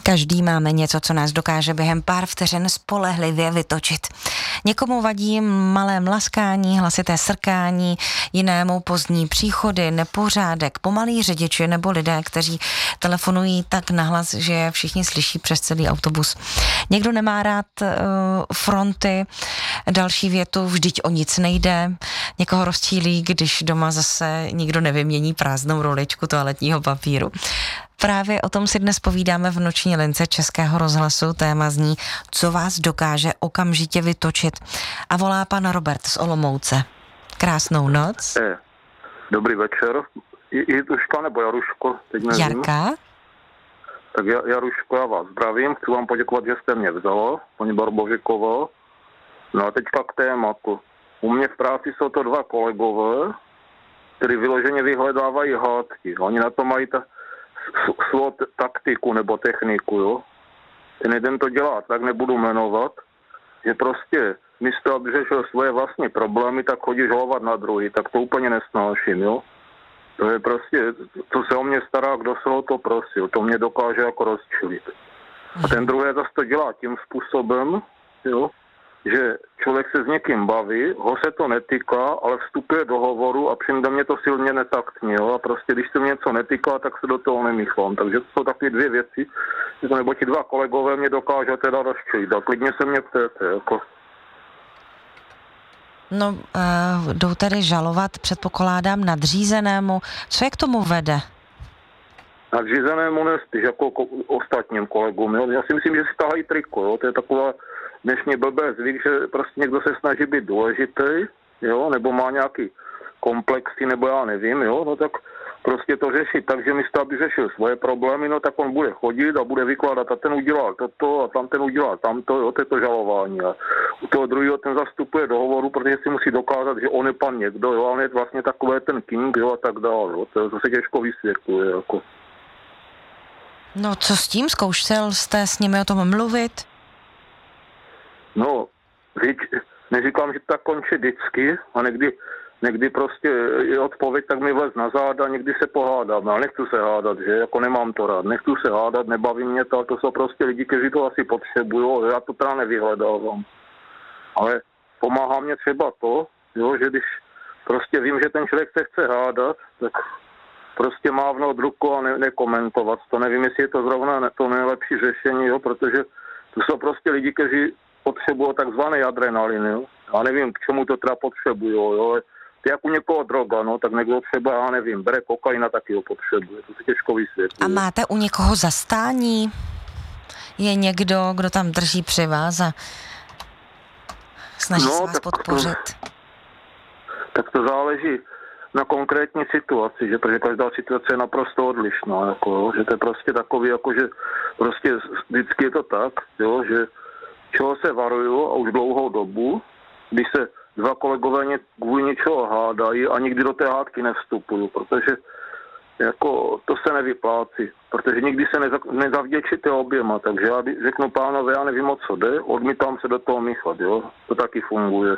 Každý máme něco, co nás dokáže během pár vteřin spolehlivě vytočit. Někomu vadí malé mlaskání, hlasité srkání, jinému pozdní příchody, nepořádek, pomalí řidiči nebo lidé, kteří telefonují tak nahlas, že je všichni slyší přes celý autobus. Někdo nemá rád fronty, další větu, vždyť o nic nejde. Někoho rozčílí, když doma zase nikdo nevymění prázdnou roličku toaletního papíru. Právě o tom si dnes povídáme v noční lince Českého rozhlasu. Téma zní, co vás dokáže okamžitě vytočit. A volá pan Robert z Olomouce. Krásnou noc. Dobrý večer. Jituška nebo Jaruško? Teď nevím. Jarka? Tak Jaruško, já vás zdravím. Chci vám poděkovat, že jste mě vzala, paní Barbožíková. No a teďka k tématu. U mě v práci jsou to dva kolegové, kteří vyloženě vyhledávají hádky. Oni na to mají svou taktiku nebo techniku, jo. Ten jeden to dělá, tak nebudu jmenovat, že prostě místo, aby řešil svoje vlastní problémy, tak chodí žalovat na druhý, tak to úplně nesnáším, jo. To je prostě, to se o mě stará, kdo se o to prosil, to mě dokáže jako rozčilit. A ten druhý zase to dělá tím způsobem, jo, že člověk se s někým baví, ho se to netýká, ale vstupuje do hovoru a přijde mě to silně netaktní, jo? A prostě když se mě něco netýká, tak se do toho nemýchám. Takže to jsou takové dvě věci, nebo ti dva kolegové mě dokážou teda rozčilit. A klidně se mě ptejte, jako. No, jdou tady žalovat, předpokládám, nadřízenému. Co je k tomu vede? Nadřízenému ne, spíš jako ostatním kolegům, jo? Já si myslím, že si tahají triko, jo? To je taková dnešní blbé zvyk, že prostě někdo se snaží být důležitý, jo, nebo má nějaký komplexy, nebo já nevím, jo, no tak prostě to řešit. Takže místo, aby řešil svoje problémy, no tak on bude chodit a bude vykládat a ten udělal toto a tam ten udělal tamto, jo, to je to žalování. A u toho druhého ten zastupuje do hovoru, protože si musí dokázat, že on je pan někdo, jo, ale je vlastně takové ten king, jo, a tak dále, jo, to se těžko vysvětluje, jako. No, co s tím? Zkoušel jste s nimi o tom mluvit? No, neříkám, že to tak končí vždycky a někdy prostě je odpověď, tak mi vlez na záda, někdy se pohádám, ale nechci se hádat, že, jako nemám to rád, nechci se hádat, nebaví mě to, ale to jsou prostě lidi, kteří to asi potřebují, já to teda nevyhledávám. Ale pomáhá mě třeba to, jo, že když prostě vím, že ten člověk se chce hádat, tak prostě mávnout ruku a nekomentovat to, nevím, jestli je to zrovna to nejlepší řešení, jo, protože to jsou prostě lidi, kteří potřebují takzvaný adrenalin, jo. Já nevím, k čemu to teda potřebují, jo. To je jako někoho droga, no, tak někdo třeba, já nevím, bere kokaina, taky ho potřebuje, to se těžko vysvětlí. A máte u někoho zastání? Je někdo, kdo tam drží při vás a snaží se vás podpořit? Tak to záleží na konkrétní situaci, že protože každá situace je naprosto odlišná, jako, jo, že to je prostě takový, jako, že prostě vždycky je to tak, jo, že čeho se varuju a už dlouhou dobu, když se dva kolegové kvůli něčeho hádají a nikdy do té hádky nevstupuju, protože jako to se nevyplácí, protože nikdy se nezavděčíte oběma, takže já řeknu pánové, já nevím, o co jde, odmítám se do toho míchat, jo, to taky funguje.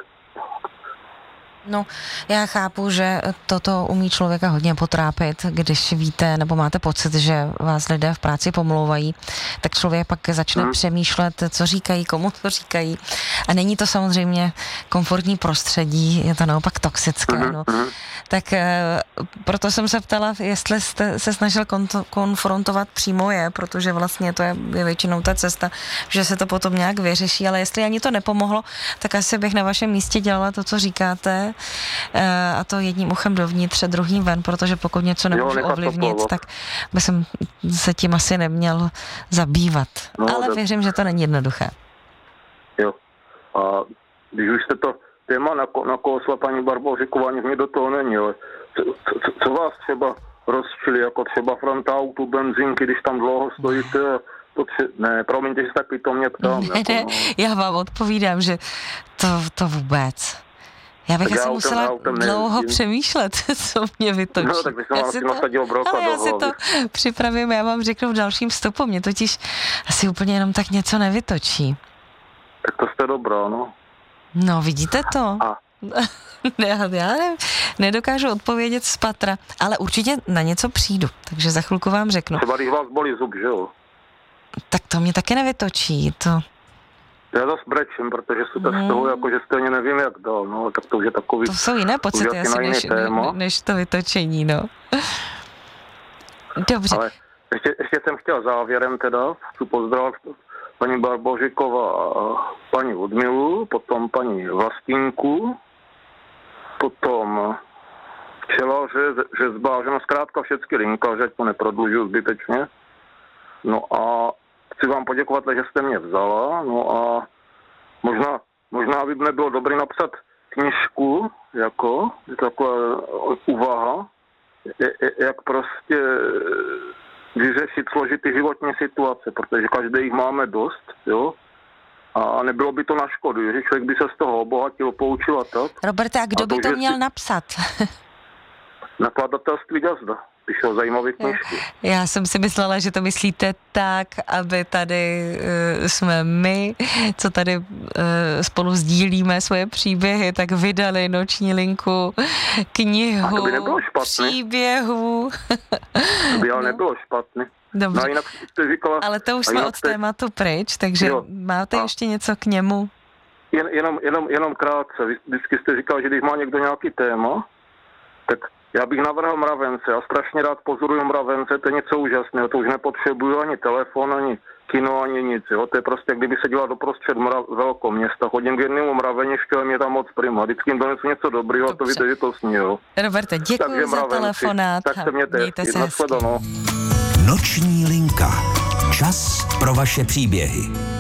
No, já chápu, že toto umí člověka hodně potrápit, když víte, nebo máte pocit, že vás lidé v práci pomlouvají, tak člověk pak začne přemýšlet, co říkají, komu to říkají. A není to samozřejmě komfortní prostředí, je to naopak toxické. No. Tak proto jsem se ptala, jestli jste se snažil konfrontovat přímo je, protože vlastně to je většinou ta cesta, že se to potom nějak vyřeší, ale jestli ani to nepomohlo, tak asi bych na vašem místě dělala to, co říkáte, a to jedním uchem dovnitř, druhým ven, protože pokud něco nemůžu ovlivnit, tak bych se tím asi neměl zabývat. No, ale věřím, že to není jednoduché. Jo. A když už jste to téma nakousla paní Barbožíková, mě do toho není, ale co vás třeba rozčili, jako třeba fronta autu, benzínky, když tam dlouho stojíte a ne, promiňte, že se taky to mě ptám. Ne, já vám odpovídám, že to vůbec. Já bych asi musela dlouho přemýšlet, co mě vytočí. No, tak bych si nasadil broka do hlavy. Já si to připravím, já vám řeknu v dalším vstupu. Mě totiž asi úplně jenom tak něco nevytočí. Tak to jste dobrá, no. No, vidíte to? Já nedokážu odpovědět z patra, ale určitě na něco přijdu, takže za chvilku vám řeknu. Třeba když vás bolí zub, že jo? Tak to mě taky nevytočí, to... Já zase brečím, protože se to z toho, jako, že stejně nevím, jak dál, no, tak to už je takový... To jsou jiné pocity asi, než to vytočení, no. Dobře. Ale ještě jsem chtěl závěrem teda, chci pozdravit paní Barbožíková a paní Ludmilu, potom paní Vlastínku, potom včelaře, řezbáře, no zkrátka všechny linkaře, ať to neprodlužuju zbytečně. No a chci vám poděkovat, že jste mě vzala, no a možná by nebylo dobré napsat knížku, jako taková úvaha, jak prostě vyřešit složitý životní situace, protože každý jich máme dost, jo. A nebylo by to na škodu, že člověk by se z toho obohatil, poučil a tak. Roberte, a kdo by to měl napsat? Nakladatelství Gazda. Píšou zajímavé knížky. Já jsem si myslela, že to myslíte tak, aby tady jsme my, co tady spolu sdílíme svoje příběhy, tak vydali Noční linku, knihu, to by nebylo špatný. Příběhů. To by ale nebylo špatný. Dobře. No, jinak jste říkala, ale to už jsme od tématu pryč, takže jo. Máte ještě něco k němu? Jenom krátce. Vždycky jste říkal, že když má někdo nějaký téma, tak já bych navrhl mravence. Já strašně rád pozoruju mravence, to je něco úžasného. To už nepotřebuju ani telefon, ani kino, ani nic. Jo. To je prostě, kdyby se dělal doprostřed velkoměsta. Chodím k jednému mraveništi, ale mě tam moc prima. Vždycky jim donesu něco dobrého a to víte, že to sní, jo. Roberte, děkuji za telefonát. Tak se mějte hezky. Noční linka. Čas pro vaše příběhy.